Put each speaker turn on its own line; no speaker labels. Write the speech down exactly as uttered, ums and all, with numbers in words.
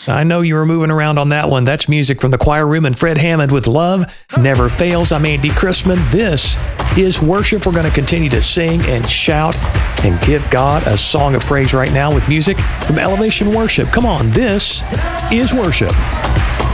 I know you were moving around on that one. That's music from the choir room and Fred Hammond with Love Never Fails. I'm Andy Christman. This is worship. We're going to continue to sing and shout and give God a song of praise right now with music from Elevation Worship. Come on, this is worship.